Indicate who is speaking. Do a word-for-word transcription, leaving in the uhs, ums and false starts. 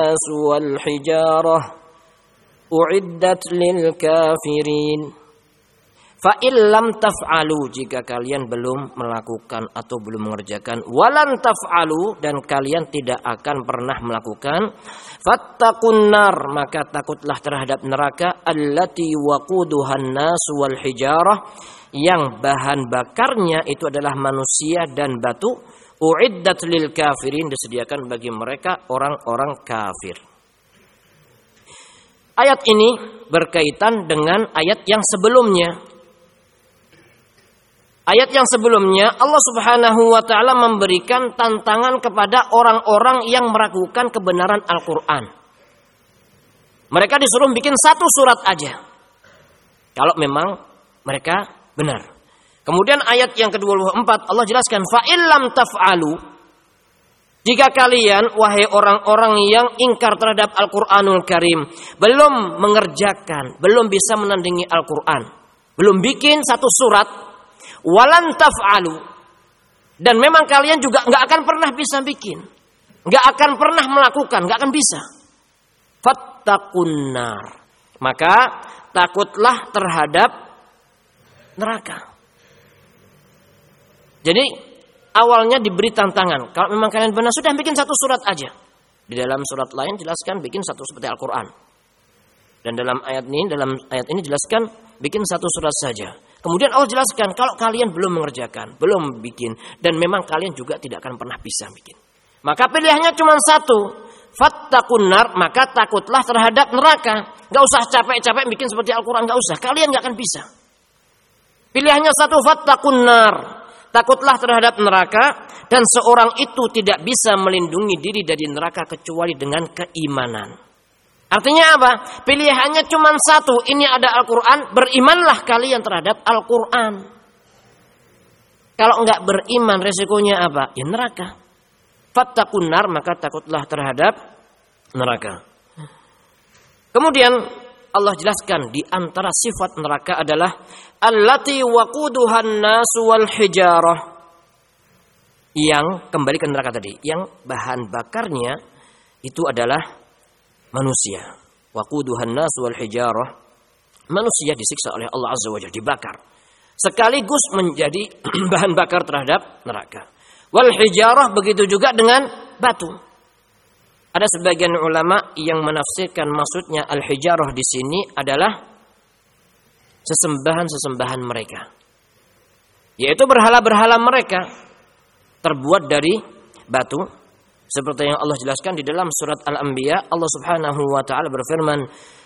Speaker 1: الناس والحجارة أعدت للكافرين. فإن لم تفعلوا, jika kalian belum melakukan atau belum mengerjakan, walan taf'alu, dan kalian tidak akan pernah melakukan, fattaqun nar, maka takutlah terhadap neraka, allati waquduhan nas wal hijarah, yang bahan bakarnya itu adalah manusia dan batu, uiddat lil kafirin, disediakan bagi mereka orang-orang kafir. Ayat ini berkaitan dengan ayat yang sebelumnya. Ayat yang sebelumnya Allah Subhanahu wa taala memberikan tantangan kepada orang-orang yang meragukan kebenaran Al-Qur'an. Mereka disuruh bikin satu surat aja, kalau memang mereka benar. Kemudian ayat yang kedua puluh empat Allah jelaskan, fa illam taf'alu, jika kalian wahai orang-orang yang ingkar terhadap Al-Qur'anul Karim, belum mengerjakan, belum bisa menandingi Al-Qur'an, belum bikin satu surat, walan taf'alu, dan memang kalian juga enggak akan pernah bisa bikin, enggak akan pernah melakukan, enggak akan bisa, fattaqun nar, maka takutlah terhadap neraka. Jadi awalnya diberi tantangan, kalau memang kalian benar sudah bikin satu surat aja. Di dalam surat lain jelaskan bikin satu seperti Al-Qur'an. Dan dalam ayat ini, dalam ayat ini jelaskan bikin satu surat saja. Kemudian Allah jelaskan kalau kalian belum mengerjakan, belum bikin, dan memang kalian juga tidak akan pernah bisa bikin, maka pilihannya cuma satu, fattaqun nar, maka takutlah terhadap neraka. Enggak usah capek-capek bikin seperti Al-Qur'an, enggak usah, kalian enggak akan bisa. Pilihannya satu, fattaqun nar, takutlah terhadap neraka, dan seorang itu tidak bisa melindungi diri dari neraka kecuali dengan keimanan. Artinya apa? Pilihannya cuma satu, ini ada Al-Qur'an, berimanlah kalian terhadap Al-Qur'an. Kalau enggak beriman resikonya apa? Ya neraka. Fattaqun nar, maka takutlah terhadap neraka. Kemudian Allah jelaskan di antara sifat neraka adalah allati waquduhan nas wal hijarah, yang kembali ke neraka tadi, yang bahan bakarnya itu adalah manusia. Waquduhan nas wal hijarah, manusia disiksa oleh Allah Azza wa Jalla, dibakar sekaligus menjadi bahan bakar terhadap neraka. Wal hijarah, begitu juga dengan batu. Ada sebagian ulama yang menafsirkan maksudnya al-hijarah di sini adalah sesembahan-sesembahan mereka, yaitu berhala-berhala mereka terbuat dari batu, seperti yang Allah jelaskan di dalam surat Al-Anbiya. Allah Subhanahu wa taala berfirman,